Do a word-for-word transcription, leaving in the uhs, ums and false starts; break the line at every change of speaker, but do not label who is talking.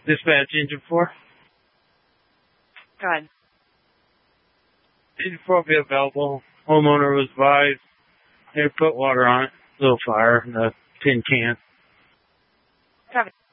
Dispatch engine four.
Go ahead.
Engine four will be available. Homeowner was advised. They put water on it. Little fire in the tin can.
Copy.